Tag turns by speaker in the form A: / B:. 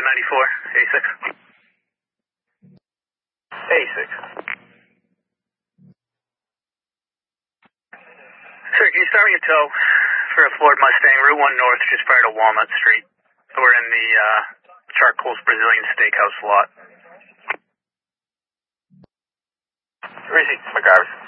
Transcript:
A: 94, A6. A6. Sir, can you start me a tow for a Ford Mustang, Route 1 North, just prior to Walnut Street? We're in the Charcoal's Brazilian Steakhouse lot.
B: Receipt, McGarvis.